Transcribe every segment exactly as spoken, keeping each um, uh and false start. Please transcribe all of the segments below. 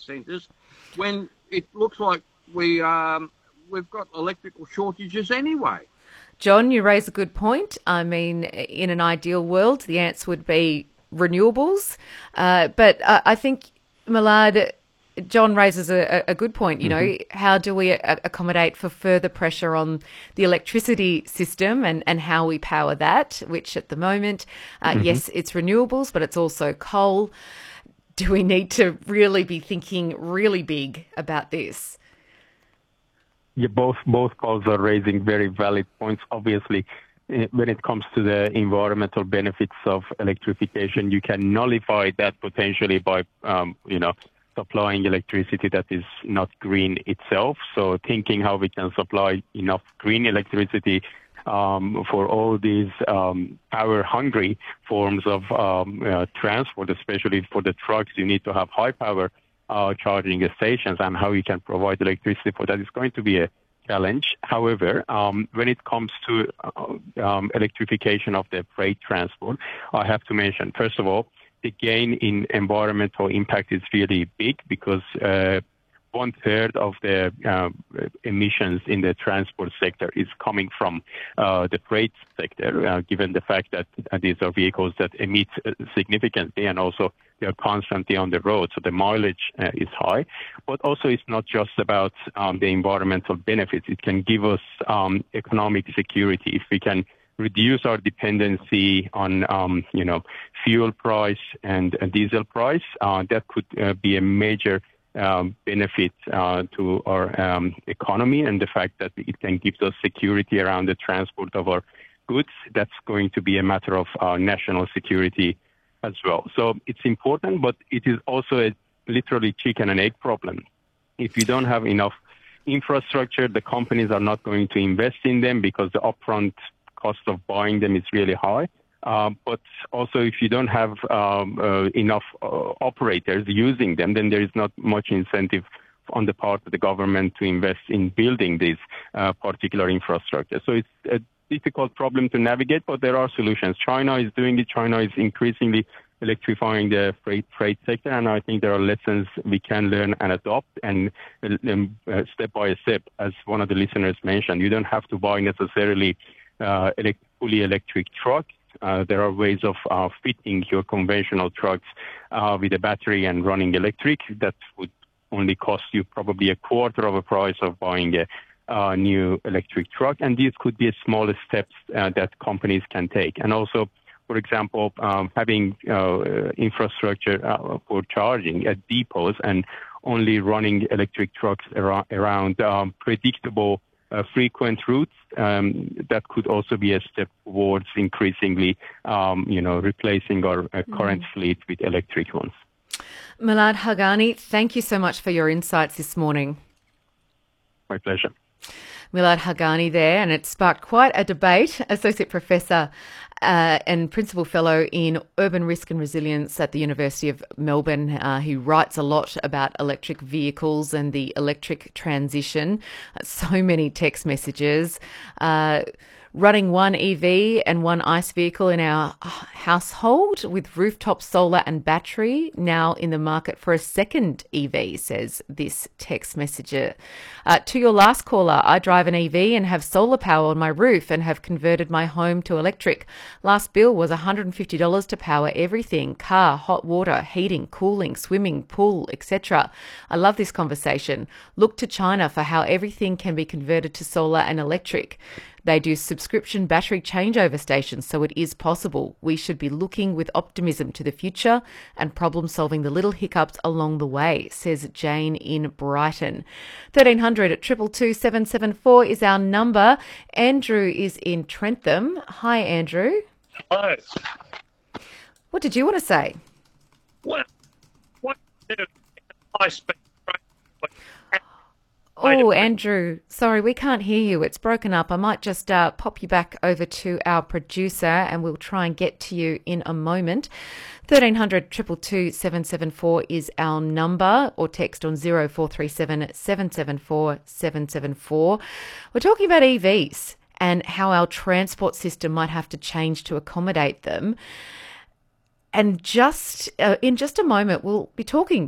centres when it looks like we, um, we've got electrical shortages anyway? John, you raise a good point. I mean, in an ideal world, the answer would be renewables. Uh, but uh, I think, Millard, John raises a, a good point. You know, Mm-hmm. how do we a- accommodate for further pressure on the electricity system and, and how we power that, which at the moment, uh, Mm-hmm. yes, it's renewables, but it's also coal. Do we need to really be thinking really big about this? Yeah, both both calls are raising very valid points. Obviously, eh, when it comes to the environmental benefits of electrification, you can nullify that potentially by, um, you know, supplying electricity that is not green itself. So thinking how we can supply enough green electricity um, for all these um, power-hungry forms of um, uh, transport, especially for the trucks, you need to have high power uh, charging stations, and how you can provide electricity for that is going to be a challenge. However, um, when it comes to uh, um, electrification of the freight transport, I have to mention, first of all, the gain in environmental impact is really big because uh, one third of the uh, emissions in the transport sector is coming from uh, the freight sector, uh, given the fact that uh, these are vehicles that emit uh, significantly, and also they are constantly on the road, so the mileage uh, is high. But also it's not just about um, the environmental benefits. It can give us um, economic security if we can reduce our dependency on, um, you know, fuel price and uh, diesel price. Uh, that could uh, be a major um, benefit uh, to our um, economy, and the fact that it can give us security around the transport of our goods. That's going to be a matter of uh, national security as well. So it's important, but it is also a literally chicken and egg problem. If you don't have enough infrastructure, the companies are not going to invest in them because the upfront cost of buying them is really high. Uh, but also, if you don't have um, uh, enough uh, operators using them, then there is not much incentive on the part of the government to invest in building this uh, particular infrastructure. So it's a difficult problem to navigate, but there are solutions. China is doing it. China is increasingly electrifying the freight freight sector, and I think there are lessons we can learn and adopt, and um, uh, step by step, as one of the listeners mentioned, you don't have to buy necessarily uh, elect- fully electric truck. Uh, there are ways of uh, fitting your conventional trucks uh, with a battery and running electric that would only cost you probably a quarter of the price of buying a uh, new electric truck. And these could be smaller steps uh, that companies can take. And also, for example, um, having uh, infrastructure uh, for charging at depots and only running electric trucks around, around um, predictable Uh, frequent routes, um, that could also be a step towards increasingly, um, you know, replacing our uh, current mm. fleet with electric ones. Millard Haghani, thank you so much for your insights this morning. My pleasure. Millard Haghani there, and it sparked quite a debate. Associate Professor uh, and Principal Fellow in Urban Risk and Resilience at the University of Melbourne. Uh, he writes a lot about electric vehicles and the electric transition. Uh, so many text messages. Uh, running one E V and one ICE vehicle in our household with rooftop solar and battery, now in the market for a second E V, says this text messenger. Uh, to your last caller, I drive an E V and have solar power on my roof and have converted my home to electric. Last bill was one hundred fifty dollars to power everything: car, hot water, heating, cooling, swimming, pool, et cetera. I love this conversation. Look to China for how everything can be converted to solar and electric. They do subscription battery changeover stations, so it is possible. We should be looking with optimism to the future and problem solving the little hiccups along the way, says Jane in Brighton. thirteen hundred at two two two seven seven four is our number. Andrew is in Trentham. Hi, Andrew. Hello. What did you want to say? What? What do I speak? Oh, Andrew, sorry, we can't hear you. It's broken up. I might just uh, pop you back over to our producer and we'll try and get to you in a moment. thirteen hundred two two two seven seven four is our number, or text on zero four three seven seven seven four seven seven four. We're talking about E Vs and how our transport system might have to change to accommodate them. And just uh, in just a moment, we'll be talking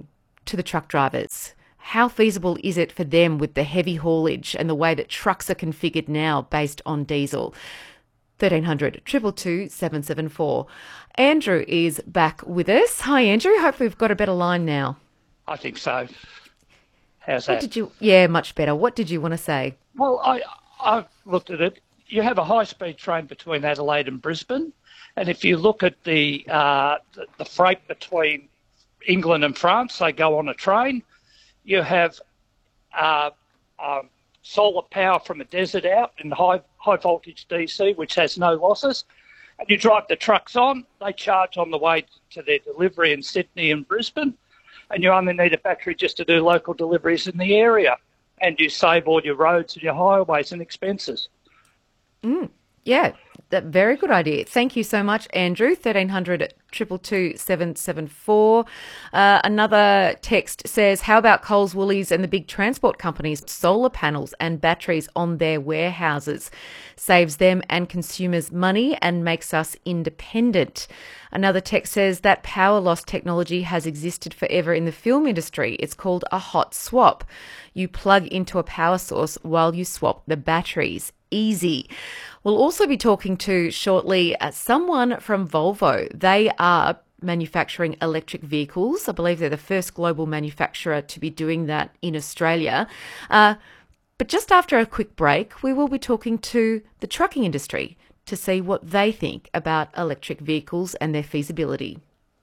to the truck drivers? How feasible is it for them with the heavy haulage and the way that trucks are configured now based on diesel? thirteen hundred, two two two, seven seven four. Andrew is back with us. Hi, Andrew. Hope we've got a better line now. I think so. How's What that? did you? Yeah, much better. What did you want to say? Well, I, I've looked at it. You have a high-speed train between Adelaide and Brisbane, and if you look at the, uh, the, the freight between England and France, they go on a train. You have uh, um, solar power from a desert out in high, high voltage D C, which has no losses. And you drive the trucks on, they charge on the way to their delivery in Sydney and Brisbane, and you only need a battery just to do local deliveries in the area. And you save all your roads and your highways and expenses. Mm, yeah, that very good idea. Thank you so much, Andrew. thirteen hundred, two two two, seven seven four. Uh, another text says, how about Coles, Woolies and the big transport companies, solar panels and batteries on their warehouses? Saves them and consumers money and makes us independent. Another text says that power loss technology has existed forever in the film industry. It's called a hot swap. You plug into a power source while you swap the batteries. Easy. We'll also be talking to shortly uh, someone from Volvo. They are manufacturing electric vehicles. I believe they're the first global manufacturer to be doing that in Australia. Uh, but just after a quick break, we will be talking to the trucking industry to see what they think about electric vehicles and their feasibility.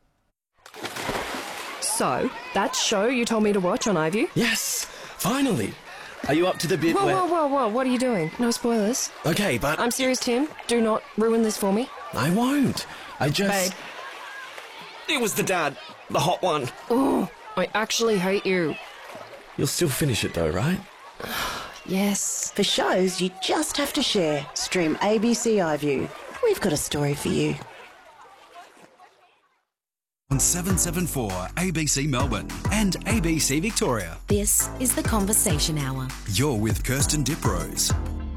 So, that show you told me to watch on iView? Yes, finally. Are you up to the bit Whoa, where... whoa, whoa, whoa, what are you doing? No spoilers. Okay, but... I'm serious, Tim. Do not ruin this for me. I won't. I just... Babe. It was the dad. The hot one. Oh, I actually hate you. You'll still finish it though, right? Yes. For shows you just have to share, stream A B C iView. We've got a story for you. On seven seven four A B C Melbourne and A B C Victoria. This is the Conversation Hour. You're with Kirsten Diprose.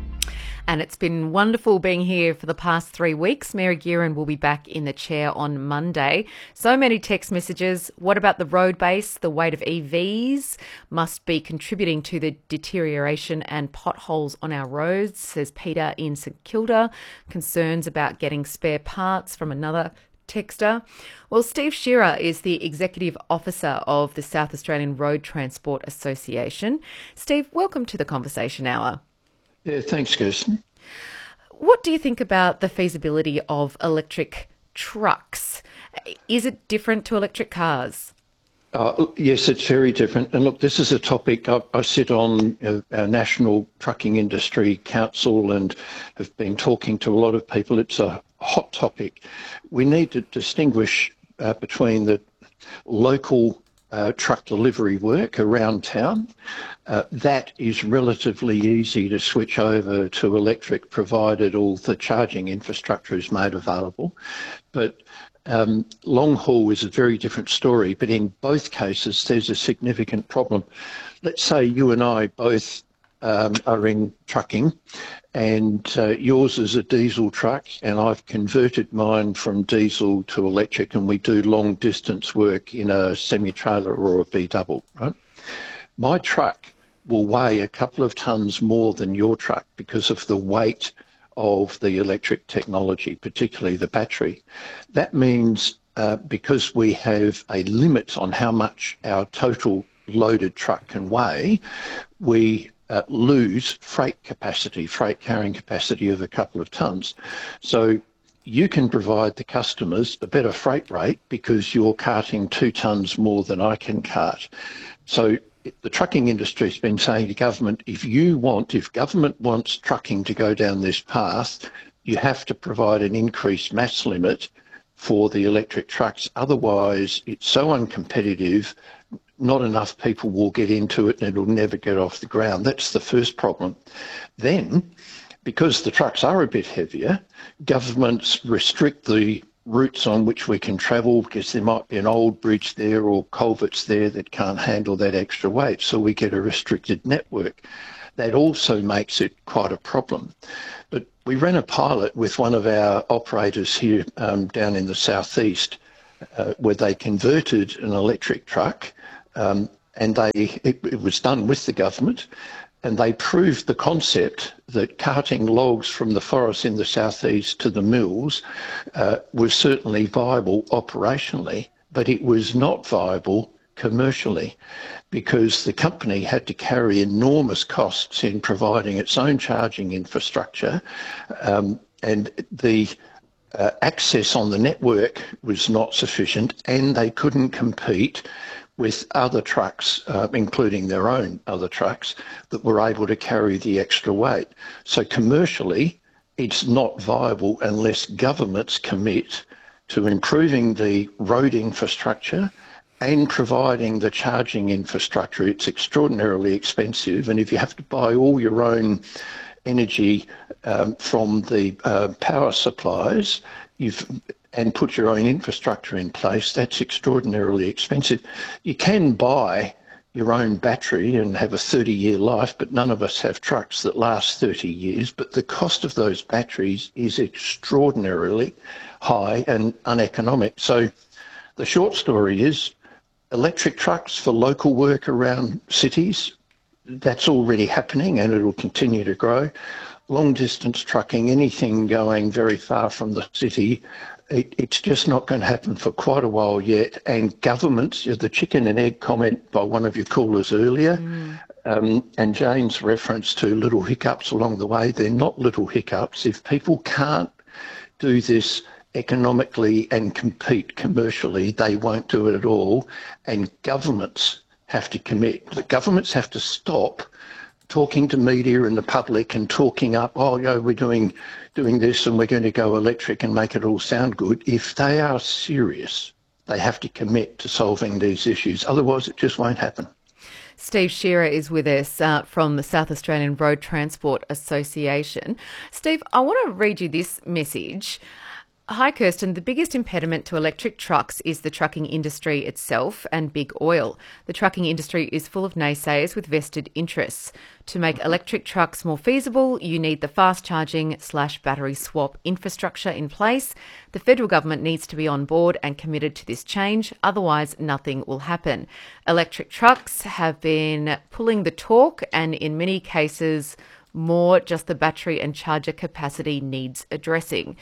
And it's been wonderful being here for the past three weeks. Mary Gearan will be back in the chair on Monday. So many text messages. What about the road base? The weight of E Vs must be contributing to the deterioration and potholes on our roads, says Peter in St Kilda. Concerns about getting spare parts from another texter. Well, Steve Shearer is the Executive Officer of the South Australian Road Transport Association. Steve, welcome to the Conversation Hour. Yeah, thanks, Kirsten. What do you think about the feasibility of electric trucks? Is it different to electric cars? Uh, yes, it's very different. And look, this is a topic I, I sit on uh, our National Trucking Industry Council and have been talking to a lot of people. It's a hot topic. We need to distinguish uh, between the local uh, truck delivery work around town. Uh, that is relatively easy to switch over to electric, provided all the charging infrastructure is made available. But um, long haul is a very different story. But in both cases, there's a significant problem. Let's say you and I both um, are in trucking, and uh, yours is a diesel truck, and I've converted mine from diesel to electric, and we do long distance work in a semi-trailer or a B-double, right? My truck will weigh a couple of tonnes more than your truck because of the weight of the electric technology, particularly the battery. That means uh, because we have a limit on how much our total loaded truck can weigh, we uh, lose freight capacity, freight carrying capacity of a couple of tonnes. So you can provide the customers a better freight rate because you're carting two tonnes more than I can cart. So the trucking industry has been saying to government, if you want, if government wants trucking to go down this path, you have to provide an increased mass limit for the electric trucks. Otherwise, it's so uncompetitive, not enough people will get into it and it'll never get off the ground. That's the first problem. Then, because the trucks are a bit heavier, governments restrict the routes on which we can travel because there might be an old bridge there or culverts there that can't handle that extra weight, so we get a restricted network. That also makes it quite a problem. But we ran a pilot with one of our operators here um, down in the southeast uh, where they converted an electric truck um, and they it, it was done with the government, and they proved the concept that carting logs from the forests in the southeast to the mills uh, was certainly viable operationally, but it was not viable commercially, because the company had to carry enormous costs in providing its own charging infrastructure, um, and the uh, access on the network was not sufficient, and they couldn't compete with other trucks, uh, including their own other trucks, that were able to carry the extra weight. So commercially, it's not viable unless governments commit to improving the road infrastructure and providing the charging infrastructure. It's extraordinarily expensive, and if you have to buy all your own energy um, from the uh, power suppliers you've, and put your own infrastructure in place, that's extraordinarily expensive. You can buy your own battery and have a thirty-year life, but none of us have trucks that last thirty years. But the cost of those batteries is extraordinarily high and uneconomic. So the short story is, electric trucks for local work around cities, that's already happening and it'll continue to grow. Long distance trucking, anything going very far from the city, it, it's just not going to happen for quite a while yet. And governments, the chicken and egg comment by one of your callers earlier, mm. um, and Jane's reference to little hiccups along the way, they're not little hiccups. If people can't do this economically and compete commercially, they won't do it at all. And governments have to commit. The governments have to stop talking to media and the public and talking up, oh, yeah, we're doing doing this and we're going to go electric and make it all sound good. If they are serious, they have to commit to solving these issues. Otherwise, it just won't happen. Steve Shearer is with us uh, from the South Australian Road Transport Association. Steve, I want to read you this message. Hi, Kirsten. The biggest impediment to electric trucks is the trucking industry itself and big oil. The trucking industry is full of naysayers with vested interests. To make electric trucks more feasible, you need the fast charging slash battery swap infrastructure in place. The federal government needs to be on board and committed to this change. Otherwise, nothing will happen. Electric trucks have been pulling the torque, and in many cases, more just the battery and charger capacity needs addressing.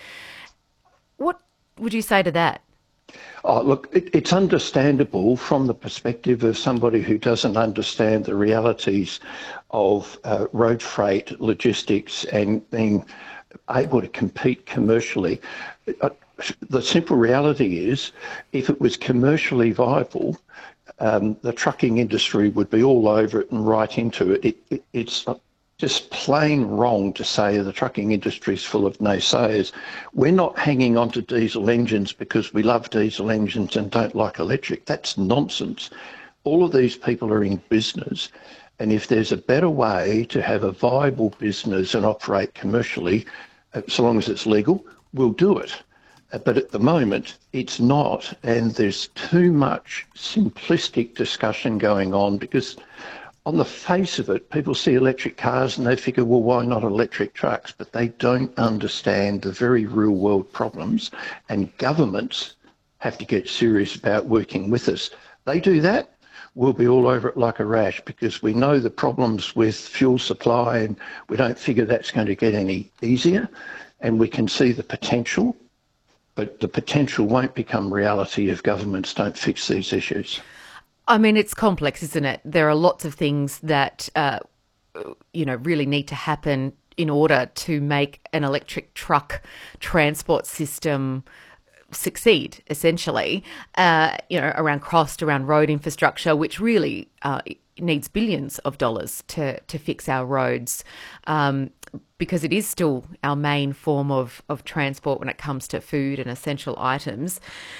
What would you say to that? Oh, look, it, it's understandable from the perspective of somebody who doesn't understand the realities of uh, road freight logistics and being able to compete commercially. Uh, the simple reality is, if it was commercially viable, um, the trucking industry would be all over it and right into it. it, it it's uh, just plain wrong to say the trucking industry is full of naysayers. We're not hanging on to diesel engines because we love diesel engines and don't like electric. That's nonsense. All of these people are in business, and if there's a better way to have a viable business and operate commercially, so long as it's legal, we'll do it. But at the moment, it's not, and there's too much simplistic discussion going on, because on the face of it, people see electric cars and they figure, well, why not electric trucks? But they don't understand the very real world problems, and governments have to get serious about working with us. They do that, we'll be all over it like a rash, because we know the problems with fuel supply and we don't figure that's going to get any easier, and we can see the potential, but the potential won't become reality if governments don't fix these issues. I mean, it's complex, isn't it? There are lots of things that, uh, you know, really need to happen in order to make an electric truck transport system succeed, essentially, uh, you know, around cost, around road infrastructure, which really uh, needs billions of dollars to, to fix our roads, um, because it is still our main form of, of transport when it comes to food and essential items.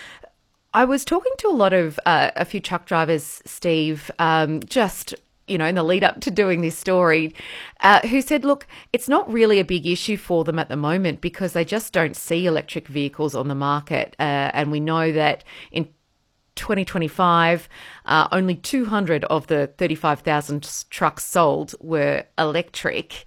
I was talking to a lot of, uh, a few truck drivers, Steve, um, just, you know, in the lead up to doing this story, uh, who said, look, it's not really a big issue for them at the moment because they just don't see electric vehicles on the market. Uh, and we know that in twenty twenty-five, uh, only two hundred of the thirty-five thousand trucks sold were electric.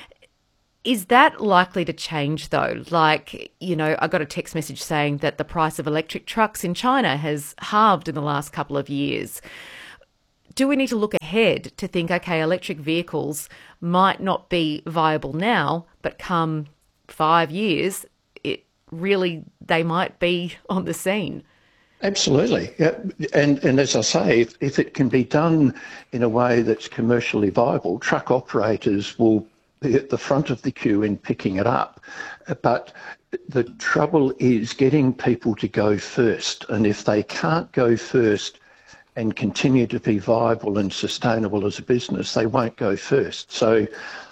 Is that likely to change, though? Like, you know, I got a text message saying that the price of electric trucks in China has halved in the last couple of years. do we need to look ahead to think, okay, electric vehicles might not be viable now, but come five years, it really, they might be on the scene? Absolutely. Yeah. And, and as I say, if, if it can be done in a way that's commercially viable, truck operators will be at the front of the queue in picking it up. But the trouble is getting people to go first. And if they can't go first and continue to be viable and sustainable as a business, they won't go first. So,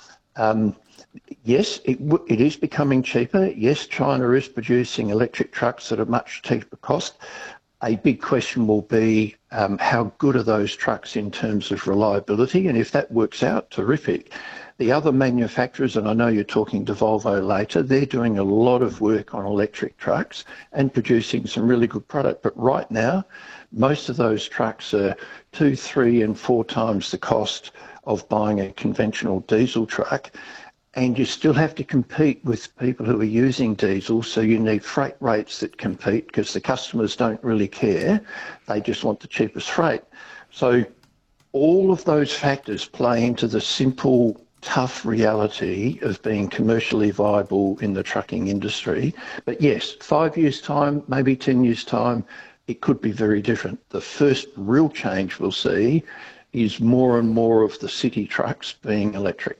um, yes, it, w- it is becoming cheaper. Yes, China is producing electric trucks at a much cheaper cost. A big question will be um, how good are those trucks in terms of reliability? And if that works out, terrific. The other manufacturers, and I know you're talking to Volvo later, they're doing a lot of work on electric trucks and producing some really good product. But right now, most of those trucks are two, three and four times the cost of buying a conventional diesel truck. And you still have to compete with people who are using diesel, so you need freight rates that compete because the customers don't really care. They just want the cheapest freight. So all of those factors play into the simple, tough reality of being commercially viable in the trucking industry. But yes, five years' time, maybe ten years' time, it could be very different. The first real change we'll see is more and more of the city trucks being electric.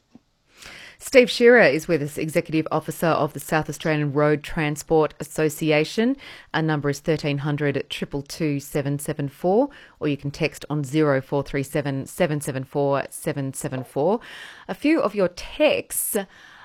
Steve Shearer is with us, Executive Officer of the South Australian Road Transport Association. Our number is thirteen hundred two two two seven seven four, or you can text on zero four three seven seven seven four seven seven four. A few of your texts.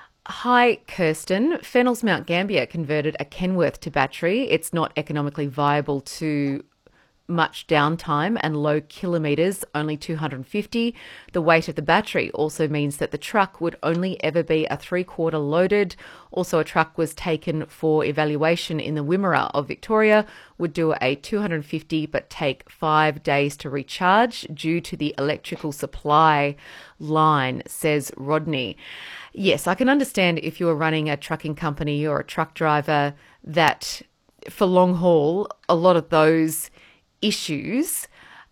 Hi, Kirsten. Fennel's Mount Gambier converted a Kenworth to battery. It's not economically viable to much downtime and low kilometres, only two hundred fifty. The weight of the battery also means that the truck would only ever be a three-quarter loaded. Also, a truck was taken for evaluation in the Wimmera of Victoria, would do a two hundred fifty but take five days to recharge due to the electrical supply line, says Rodney. Yes, I can understand if you were running a trucking company or a truck driver that for long haul, a lot of those issues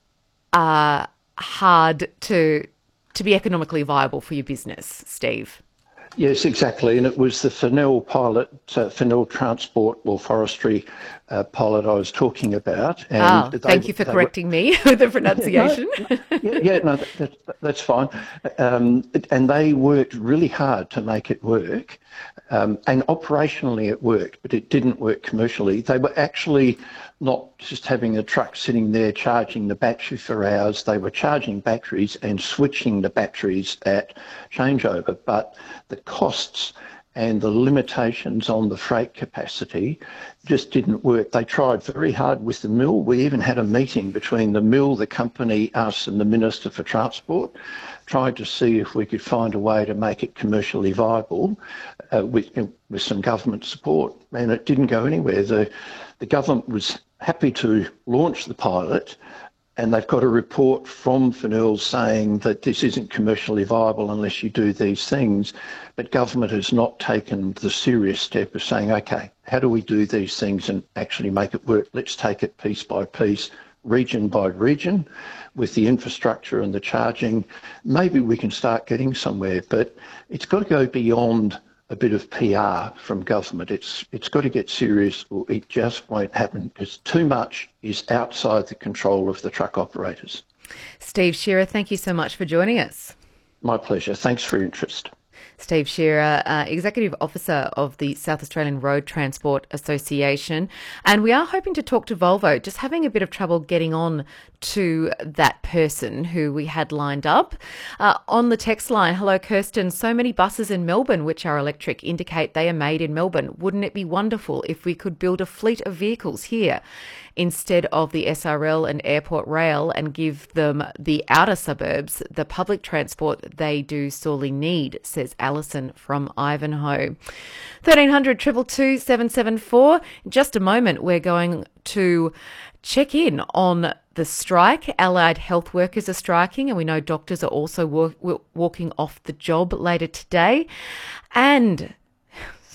are hard to to be economically viable for your business, Steve. Yes, exactly. And it was the Fennel pilot, uh, Fennel Transport or Forestry uh, pilot I was talking about. And oh, they, thank you for correcting were, me with the pronunciation. No, yeah, yeah, no, that, that, that's fine. Um, and they worked really hard to make it work. Um, and operationally it worked, but it didn't work commercially. They were actually not just having a truck sitting there charging the battery for hours. They were charging batteries and switching the batteries at changeover. But the costs and the limitations on the freight capacity just didn't work. They tried very hard with the mill. We even had a meeting between the mill, the company, us and the Minister for Transport, tried to see if we could find a way to make it commercially viable uh, with, with some government support. And it didn't go anywhere. The, the government was happy to launch the pilot, and they've got a report from Fennel saying that this isn't commercially viable unless you do these things. But government has not taken the serious step of saying, okay, how do we do these things and actually make it work? Let's take it piece by piece, region by region, with the infrastructure and the charging. Maybe we can start getting somewhere, but it's got to go beyond a bit of P R from government. It's it's got to get serious, or it just won't happen, because too much is outside the control of the truck operators. Steve Shearer, thank you so much for joining us. My pleasure. Thanks for your interest. Steve Shearer, uh, Executive Officer of the South Australian Road Transport Association. And we are hoping to talk to Volvo, just having a bit of trouble getting on to that person who we had lined up. Uh, on the text line, hello Kirsten, so many buses in Melbourne which are electric indicate they are made in Melbourne. Wouldn't it be wonderful if we could build a fleet of vehicles here instead of the S R L and Airport Rail and give them the outer suburbs the public transport they do sorely need, says Alison from Ivanhoe. thirteen hundred two two two seven seven four. In just a moment, we're going to check in on the strike. Allied health workers are striking, and we know doctors are also walk, walking off the job later today. And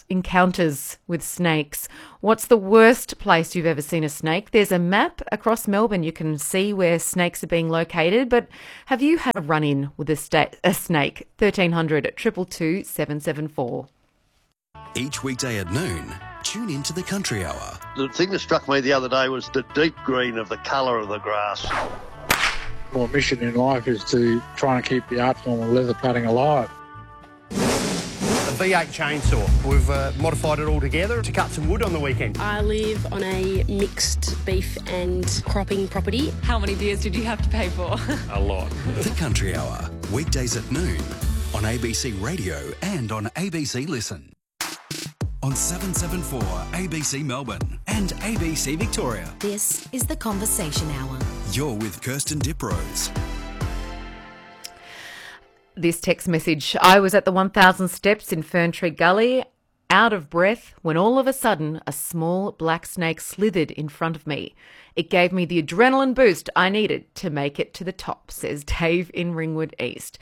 encounters with snakes. What's the worst place you've ever seen a snake? There's a map across Melbourne. You can see where snakes are being located. But have you had a run-in with a, sta- a snake? thirteen hundred two two two seven seven four. Each weekday at noon, tune into the Country Hour. The thing that struck me the other day was the deep green of the colour of the grass. My mission in life is to try and keep the art form of leather plaiting alive. A V eight chainsaw. We've uh, modified it all together to cut some wood on the weekend. I live on a mixed beef and cropping property. How many beers did you have to pay for? A lot. The Country Hour, weekdays at noon on A B C Radio and on A B C Listen. On seven seventy-four A B C Melbourne and A B C Victoria. This is the Conversation Hour. You're with Kirsten Diprose. This text message: I was at the one thousand steps in Ferntree Gully, out of breath, when all of a sudden a small black snake slithered in front of me. It gave me the adrenaline boost I needed to make it to the top, says Dave in Ringwood East.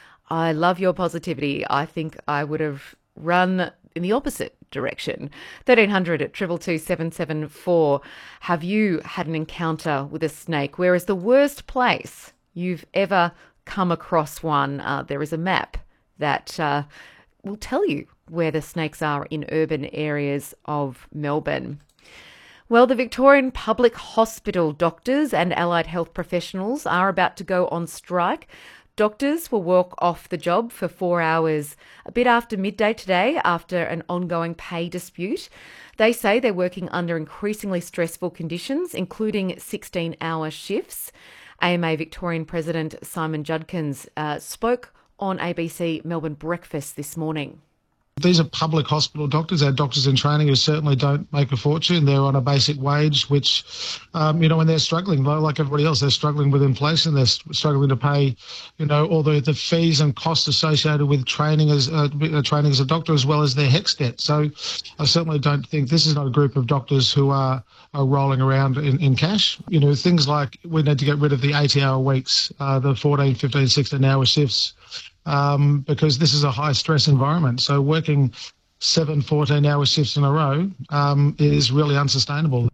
I love your positivity. I think I would have run in the opposite direction. thirteen hundred two two two seven seven four. Have you had an encounter with a snake? Where is the worst place you've ever come across one? Uh, there is a map that uh, will tell you where the snakes are in urban areas of Melbourne. Well, the Victorian Public Hospital doctors and allied health professionals are about to go on strike. Doctors will walk off the job for four hours a bit after midday today after an ongoing pay dispute. They say they're working under increasingly stressful conditions, including sixteen-hour shifts. A M A Victorian President Simon Judkins uh, spoke on A B C Melbourne Breakfast this morning. These are public hospital doctors, our doctors in training who certainly don't make a fortune. They're on a basic wage, which, um, you know, when they're struggling, like everybody else, they're struggling with inflation. They're struggling to pay, you know, all the, the fees and costs associated with training as uh, training as a doctor, as well as their HECS debt. So I certainly don't think this is not a group of doctors who are, are rolling around in, in cash. You know, things like we need to get rid of the eighty-hour weeks, uh, the fourteen, fifteen, sixteen-hour shifts, Um, because this is a high-stress environment. So working seven fourteen-hour shifts in a row um, is really unsustainable.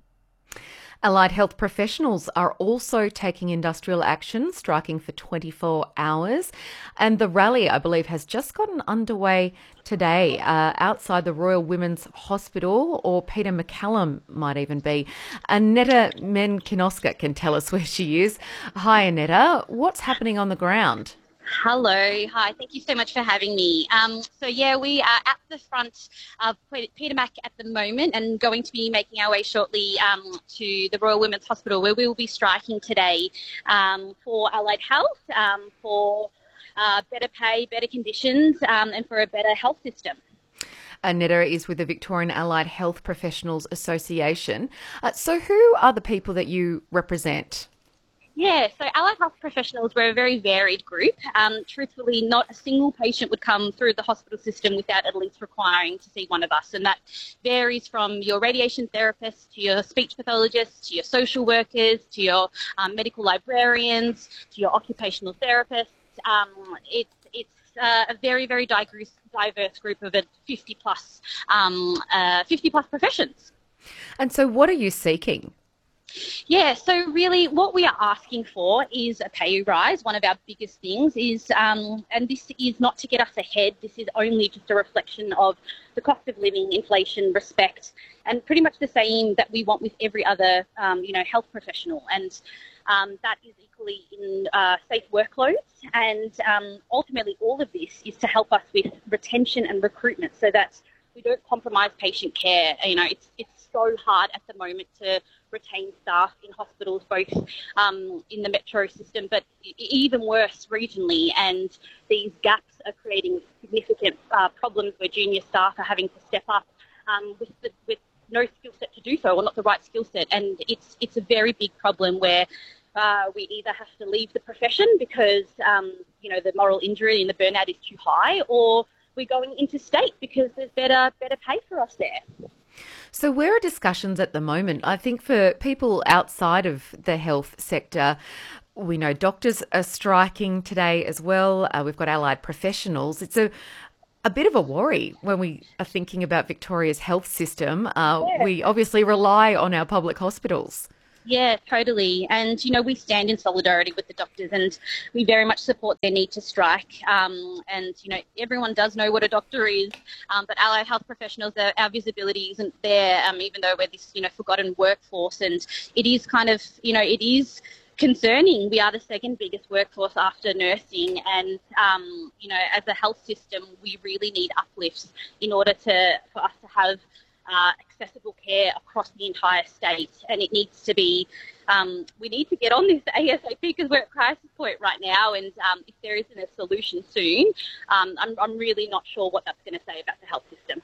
Allied health professionals are also taking industrial action, striking for twenty-four hours. And the rally, I believe, has just gotten underway today uh, outside the Royal Women's Hospital, or Peter MacCallum might even be. Annetta Menkinoska can tell us where she is. Hi, Annetta. What's happening on the ground? Hello. Hi. Thank you so much for having me. Um, so, yeah, we are at the front of Peter Mac at the moment and going to be making our way shortly um, to the Royal Women's Hospital, where we will be striking today um, for allied health, um, for uh, better pay, better conditions, um, and for a better health system. Annetta is with the Victorian Allied Health Professionals Association. Uh, so who are the people that you represent? Yeah, so allied health professionals, we're a very varied group. Um, truthfully, not a single patient would come through the hospital system without at least requiring to see one of us. And that varies from your radiation therapist to your speech pathologists, to your social workers, to your um, medical librarians, to your occupational therapists. Um, it's it's uh, a very, very diverse, diverse group of fifty plus, um, uh, fifty plus professions. And so what are you seeking? Yeah, so really what we are asking for is a pay rise. One of our biggest things is, um, and this is not to get us ahead, this is only just a reflection of the cost of living, inflation, respect, and pretty much the same that we want with every other, um, you know, health professional. And um, that is equally in uh, safe workloads. And um, ultimately all of this is to help us with retention and recruitment so that we don't compromise patient care. You know, it's it's so hard at the moment to retain staff in hospitals, both um, in the metro system, but even worse regionally. And these gaps are creating significant uh, problems where junior staff are having to step up um, with the, with no skill set to do so, or not the right skill set. And it's it's a very big problem where uh, we either have to leave the profession because um, you know the moral injury and the burnout is too high, or we're going interstate because there's better better pay for us there. So where are discussions at the moment? I think for people outside of the health sector, we know doctors are striking today as well. Uh, we've got allied professionals. It's a a bit of a worry when we are thinking about Victoria's health system. Uh, Yeah. We obviously rely on our public hospitals. Yeah, totally. And, you know, we stand in solidarity with the doctors and we very much support their need to strike. Um, and, you know, everyone does know what a doctor is, um, but allied health professionals, our, our visibility isn't there, um, even though we're this, you know, forgotten workforce. And it is kind of, you know, it is concerning. We are the second biggest workforce after nursing, and um, you know, as a health system, we really need uplifts in order to for us to have uh, accessible care across the entire state. And it needs to be, um, we need to get on this ASAP because we're at crisis point right now. And um, if there isn't a solution soon, um, I'm, I'm really not sure what that's going to say about the health system.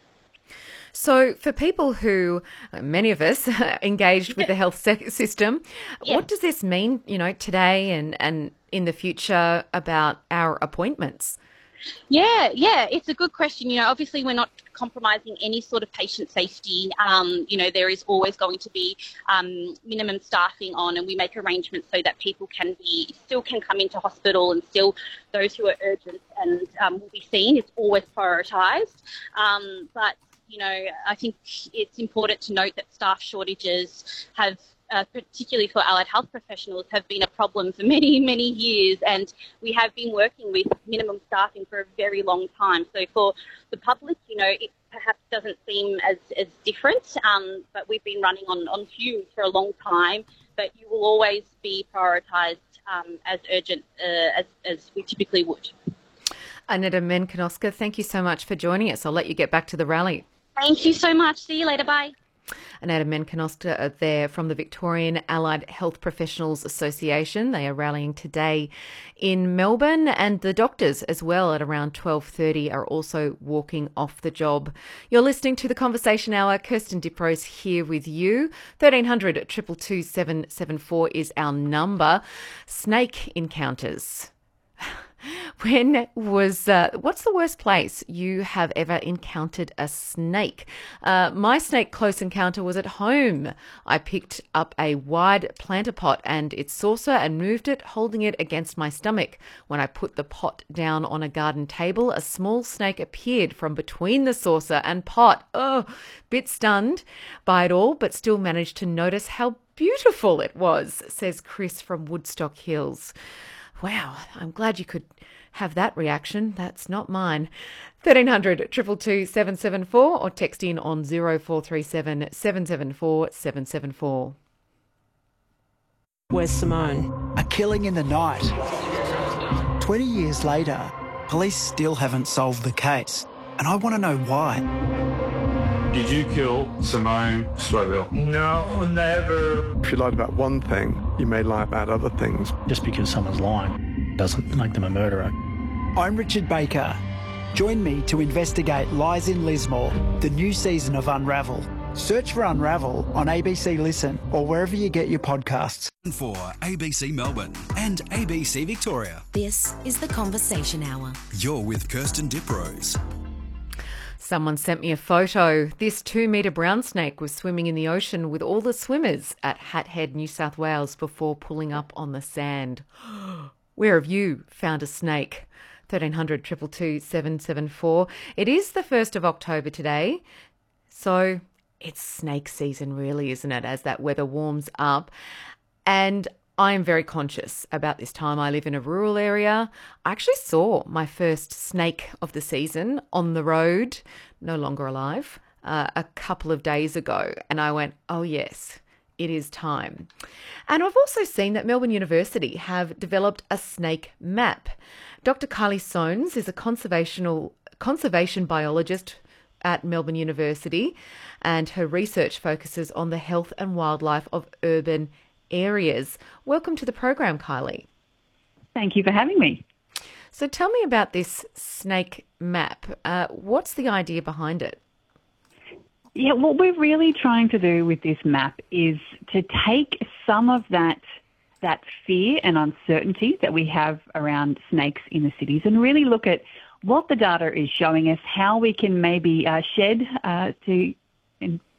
So for people who, many of us, are engaged with the health sec- system, Yeah. what does this mean, you know, today and, and in the future about our appointments? Yeah, yeah, it's a good question. You know, obviously we're not compromising any sort of patient safety. Um, you know, there is always going to be um, minimum staffing on, and we make arrangements so that people can be, still can come into hospital, and still those who are urgent and um, will be seen is always prioritised. Um, but you know, I think it's important to note that staff shortages have, uh, particularly for allied health professionals, have been a problem for many, many years, and we have been working with minimum staffing for a very long time. So for the public, you know, it perhaps doesn't seem as, as different, um, but we've been running on, on fumes for a long time, but you will always be prioritised um, as urgent uh, as, as we typically would. Aneta Menkinoska, thank you so much for joining us. I'll let you get back to the rally. Thank you so much. See you later. Bye. Aneta Menkinoska there from the Victorian Allied Health Professionals Association. They are rallying today in Melbourne, and the doctors as well at around twelve thirty are also walking off the job. You're listening to The Conversation Hour. Kirsten Diprose here with you. thirteen hundred, two two two, seven seven four is our number. Snake encounters. When was, uh, what's the worst place you have ever encountered a snake? Uh, my snake close encounter was at home. I picked up a wide planter pot and its saucer and moved it, holding it against my stomach. When I put the pot down on a garden table, a small snake appeared from between the saucer and pot. Oh, bit stunned by it all, but still managed to notice how beautiful it was, says Chris from Woodstock Hills. Wow, I'm glad you could have that reaction. That's not mine. thirteen hundred, two two two, seven seven four or text in on zero four three seven, seven seven four, seven seven four. Where's Simone? A killing in the night. twenty years later, police still haven't solved the case, and I want to know why. Did you kill Simone Swaville? No, never. If you lied about one thing, you may lie about other things. Just because someone's lying doesn't make them a murderer. I'm Richard Baker. Join me to investigate Lies in Lismore, the new season of Unravel. Search for Unravel on A B C Listen or wherever you get your podcasts. For A B C Melbourne and A B C Victoria. This is The Conversation Hour. You're with Kirsten Diprose. Someone sent me a photo. This two-metre brown snake was swimming in the ocean with all the swimmers at Hat Head, New South Wales, before pulling up on the sand. Where have you found a snake? thirteen hundred, two two two, seven seven four. It is the first of October today, so it's snake season really, isn't it, as that weather warms up. And I am very conscious about this time. I live in a rural area. I actually saw my first snake of the season on the road, no longer alive, uh, a couple of days ago. And I went, oh yes, it is time. And I've also seen that Melbourne University have developed a snake map. Doctor Kylie Soanes is a conservational, conservation biologist at Melbourne University, and her research focuses on the health and wildlife of urban areas. Welcome to the program, Kylie. Thank you for having me. So tell me about this snake map. Uh, what's the idea behind it? Yeah, what we're really trying to do with this map is to take some of that that fear and uncertainty that we have around snakes in the cities and really look at what the data is showing us, how we can maybe uh, shed uh, to in,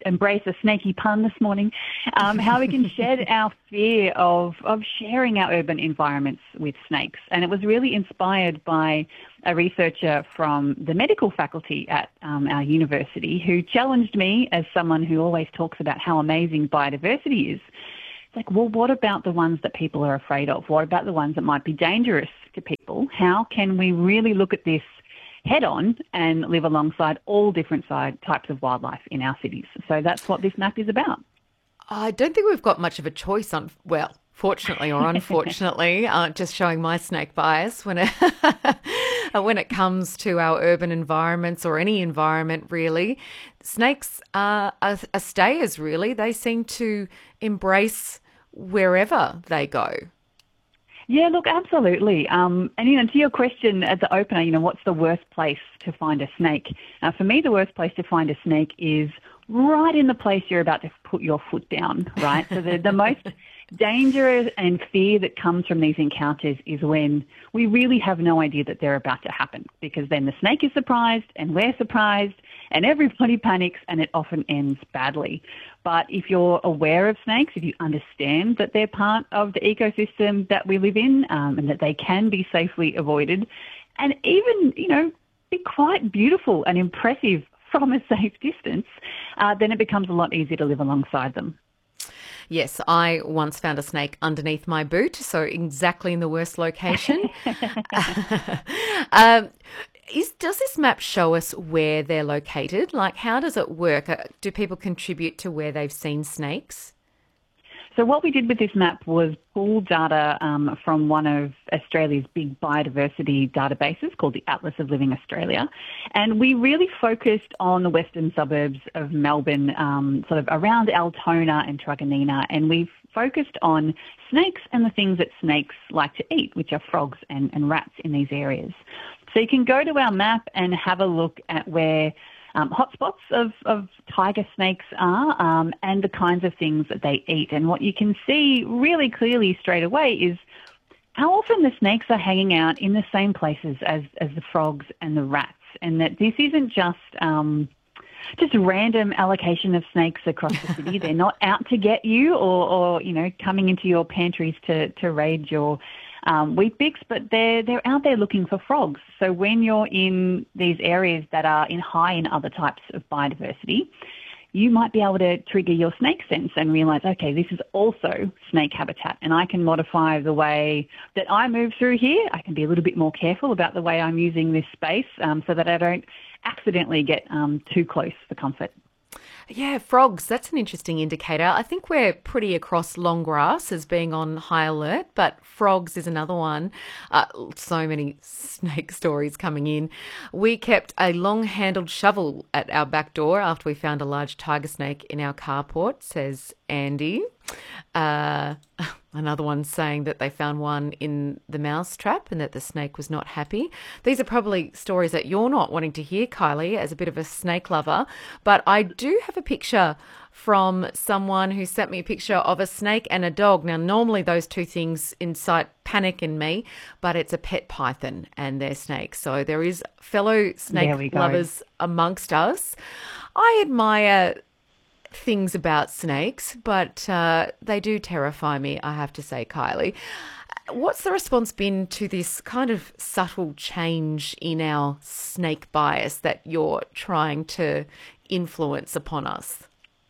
embrace a snaky pun this morning, um, how we can shed our fear of, of sharing our urban environments with snakes. And it was really inspired by a researcher from the medical faculty at um, our university who challenged me as someone who always talks about how amazing biodiversity is. It's like, well, what about the ones that people are afraid of? What about the ones that might be dangerous to people? How can we really look at this head on and live alongside all different side types of wildlife in our cities? So that's what this map is about. I don't think we've got much of a choice on, well, fortunately or unfortunately, uh, just showing my snake bias when it, when it comes to our urban environments or any environment really. Snakes are, are, are stayers really. They seem to embrace wherever they go. Yeah, look, absolutely. Um, and, you know, to your question at the opener, you know, what's the worst place to find a snake? Uh, for me, the worst place to find a snake is right in the place you're about to put your foot down, right? So the, the most danger and fear that comes from these encounters is when we really have no idea that they're about to happen, because then the snake is surprised and we're surprised and everybody panics and it often ends badly. But if you're aware of snakes, if you understand that they're part of the ecosystem that we live in um, and that they can be safely avoided and even, you know, be quite beautiful and impressive from a safe distance, uh, then it becomes a lot easier to live alongside them. Yes, I once found a snake underneath my boot, so exactly in the worst location. um, is, does this map show us where they're located? Like, how does it work? Uh, do people contribute to where they've seen snakes? So what we did with this map was pull data um, from one of Australia's big biodiversity databases called the Atlas of Living Australia. And we really focused on the western suburbs of Melbourne, um, sort of around Altona and Truganina. And we focused on snakes and the things that snakes like to eat, which are frogs and, and rats in these areas. So you can go to our map and have a look at where Um, hotspots of, of tiger snakes are um, and the kinds of things that they eat. And what you can see really clearly straight away is how often the snakes are hanging out in the same places as, as the frogs and the rats, and that this isn't just um, just a random allocation of snakes across the city. They're not out to get you or, or you know, coming into your pantries to, to raid your Um, wheat bix, but they're, they're out there looking for frogs. So when you're in these areas that are in high in other types of biodiversity, you might be able to trigger your snake sense and realise, okay, this is also snake habitat, and I can modify the way that I move through here. I can be a little bit more careful about the way I'm using this space um, so that I don't accidentally get um, too close for comfort. Yeah, frogs, that's an interesting indicator. I think we're pretty across long grass as being on high alert, but frogs is another one. Uh, so many snake stories coming in. We kept a long-handled shovel at our back door after we found a large tiger snake in our carport, says Andy. Uh, another one saying that they found one in the mouse trap and that the snake was not happy. These are probably stories that you're not wanting to hear, Kylie, as a bit of a snake lover. But I do have a picture from someone who sent me a picture of a snake and a dog. Now, normally those two things incite panic in me, but it's a pet python and their snake. So there is fellow snake lovers amongst us. I admire things about snakes, but uh, they do terrify me, I have to say, Kylie. What's the response been to this kind of subtle change in our snake bias that you're trying to influence upon us?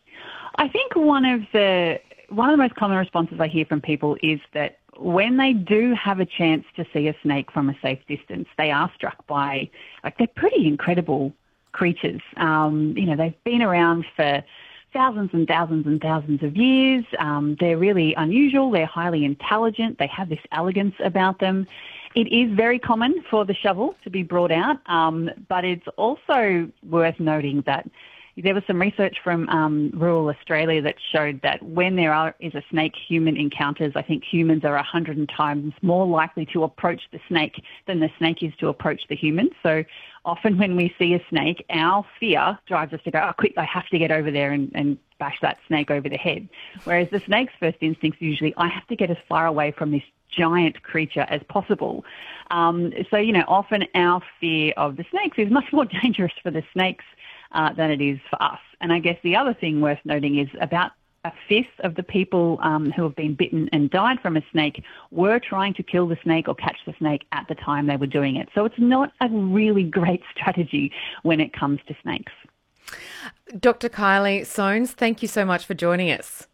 I think one of the one of the most common responses I hear from people is that when they do have a chance to see a snake from a safe distance, they are struck by, like, they're pretty incredible creatures. Um, you know, they've been around for thousands and thousands and thousands of years. Um, they're really unusual. They're highly intelligent. They have this elegance about them. It is very common for the shovel to be brought out, um, but it's also worth noting that there was some research from um, rural Australia that showed that when there are, is a snake-human encounters, I think humans are one hundred times more likely to approach the snake than the snake is to approach the human. So often when we see a snake, our fear drives us to go, oh, quick, I have to get over there and, and bash that snake over the head. Whereas the snake's first instinct is usually, I have to get as far away from this giant creature as possible. Um, so, you know, often our fear of the snakes is much more dangerous for the snakes uh, than it is for us. And I guess the other thing worth noting is about a fifth of the people um, who have been bitten and died from a snake were trying to kill the snake or catch the snake at the time they were doing it. So it's not a really great strategy when it comes to snakes. Doctor Kylie Soanes, thank you so much for joining us.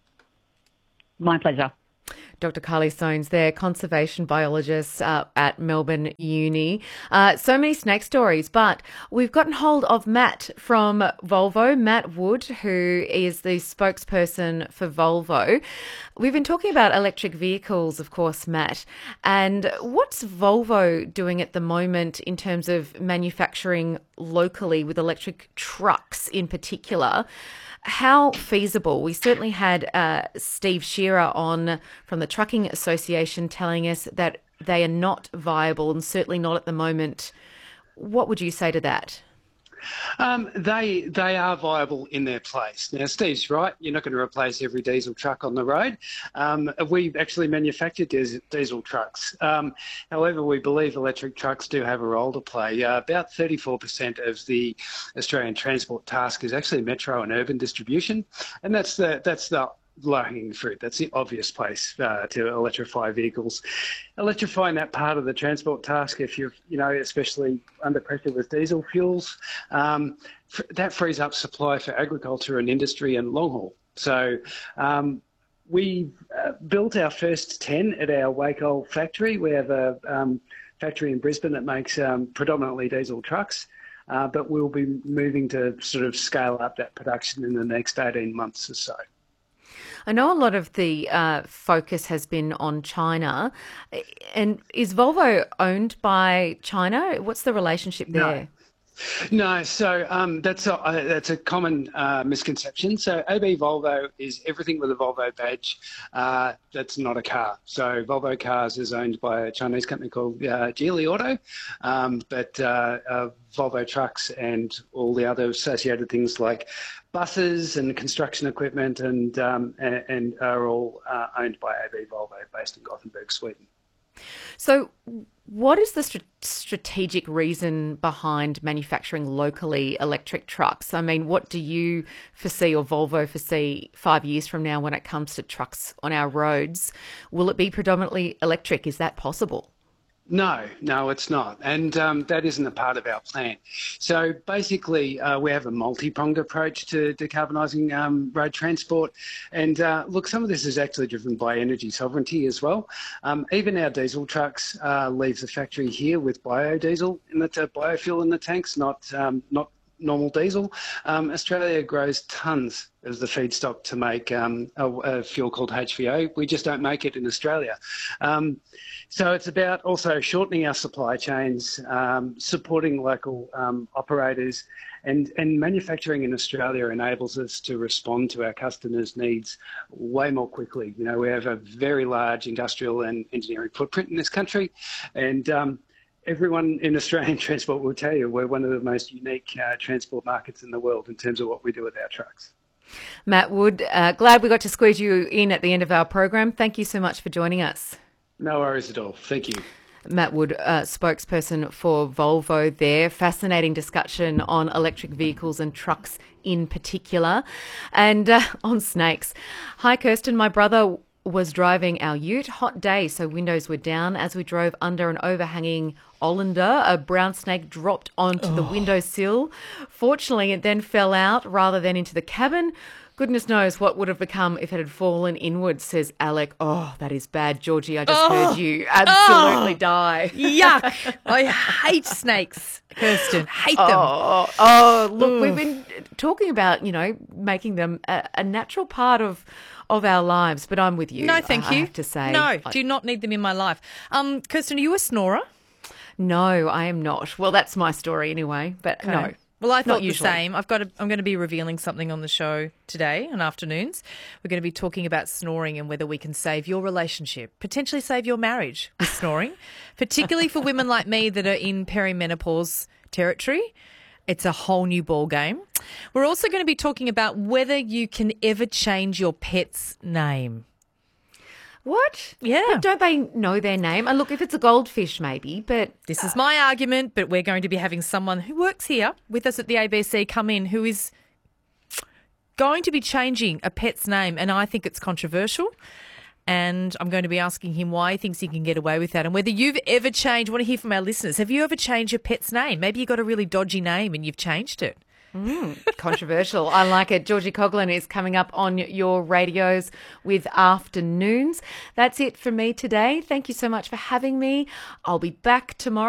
My pleasure. Doctor Kylie Soanes there, conservation biologist uh, at Melbourne Uni. Uh, so many snake stories, but we've gotten hold of Matt from Volvo, Matt Wood, who is the spokesperson for Volvo. We've been talking about electric vehicles, of course, Matt. And what's Volvo doing at the moment in terms of manufacturing locally with electric trucks in particular? How feasible? We certainly had uh, Steve Shearer on from the Trucking Association telling us that they are not viable and certainly not at the moment. What would you say to that? Um, they they are viable in their place. Now, Steve's right. You're not going to replace every diesel truck on the road. Um, we actually manufacture diesel, diesel trucks. Um, however, we believe electric trucks do have a role to play. Uh, about thirty-four percent of the Australian transport task is actually metro and urban distribution, and that's the that's the low-hanging fruit. That's the obvious place uh, to electrify vehicles. Electrifying that part of the transport task, if you're, you know, especially under pressure with diesel fuels, um, f- that frees up supply for agriculture and industry and long haul. So um, we uh, built our first ten at our Waco factory. We have a um, factory in Brisbane that makes um, predominantly diesel trucks. Uh, but we'll be moving to sort of scale up that production in the next eighteen months or so. I know a lot of the uh, focus has been on China. And is Volvo owned by China? What's the relationship there? No. No, so um, that's a uh, that's a common uh, misconception. So A B Volvo is everything with a Volvo badge. Uh, that's not a car. So Volvo Cars is owned by a Chinese company called uh, Geely Auto, um, but uh, uh, Volvo Trucks and all the other associated things like buses and construction equipment and um, and, and are all uh, owned by A B Volvo, based in Gothenburg, Sweden. So what is the st- strategic reason behind manufacturing locally electric trucks? I mean, what do you foresee or Volvo foresee five years from now when it comes to trucks on our roads? Will it be predominantly electric? Is that possible? No, no, it's not. And um, that isn't a part of our plan. So basically, uh, we have a multi-pronged approach to decarbonising um, road transport. And uh, look, some of this is actually driven by energy sovereignty as well. Um, even our diesel trucks uh, leave the factory here with biodiesel in the t- biofuel in the tanks, not um, not normal diesel. Um, Australia grows tons of the feedstock to make um, a, a fuel called H V O. We just don't make it in Australia. Um, so it's about also shortening our supply chains, um, supporting local um, operators, and, and manufacturing in Australia enables us to respond to our customers' needs way more quickly. You know, we have a very large industrial and engineering footprint in this country, and um, everyone in Australian transport will tell you we're one of the most unique uh, transport markets in the world in terms of what we do with our trucks. Matt Wood, uh, glad we got to squeeze you in at the end of our program. Thank you so much for joining us. No worries at all. Thank you. Matt Wood, uh, spokesperson for Volvo there. Fascinating discussion on electric vehicles and trucks in particular. And uh, on snakes. Hi, Kirsten. My brother was driving our ute, hot day, so windows were down. As we drove under an overhanging Olander, a brown snake dropped onto oh. the windowsill. Fortunately, it then fell out rather than into the cabin. Goodness knows what would have become if it had fallen inwards, says Alec. Oh, that is bad, Georgie. I just oh. heard you absolutely oh. die. Yuck. I hate snakes, Kirsten. Hate them. Oh, oh look, Ooh. we've been talking about, you know, making them a, a natural part of of our lives, but I'm with you. No, thank I, you. I have to say. No, I, do not need them in my life. Um, Kirsten, are you a snorer? No, I am not. Well, that's my story anyway, but okay. no. Well, I thought the usually. same. I've got. A, I'm going to be revealing something on the show today and afternoons. We're going to be talking about snoring and whether we can save your relationship, potentially save your marriage with snoring, particularly for women like me that are in perimenopause territory. It's a whole new ball game. We're also going to be talking about whether you can ever change your pet's name. What? Yeah. But don't they know their name? And look, if it's a goldfish, maybe, but... This is my argument, but we're going to be having someone who works here with us at the A B C come in who is going to be changing a pet's name, and I think it's controversial. And I'm going to be asking him why he thinks he can get away with that and whether you've ever changed. I want to hear from our listeners. Have you ever changed your pet's name? Maybe you got a really dodgy name and you've changed it. Mm, controversial. I like it. Georgie Coughlin is coming up on your radios with Afternoons. That's it for me today. Thank you so much for having me. I'll be back tomorrow.